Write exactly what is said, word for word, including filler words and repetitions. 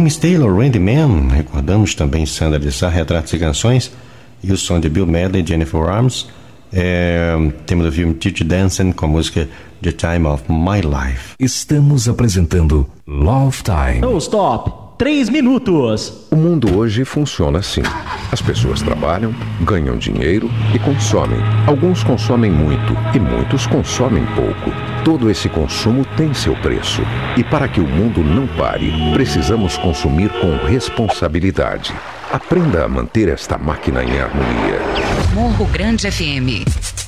James Taylor, Randy Man. Recordamos também Sandra de Sá, Retratos e Canções. E o som de Bill Medley e Jennifer Arms. É, tema do filme Dirty Dancing com a música The Time of My Life. Estamos apresentando Love Time. No stop. Três minutos. O mundo hoje funciona assim. As pessoas trabalham, ganham dinheiro e consomem. Alguns consomem muito e muitos consomem pouco. Todo esse consumo tem seu preço. E para que o mundo não pare, precisamos consumir com responsabilidade. Aprenda a manter esta máquina em harmonia. Morro Grande F M.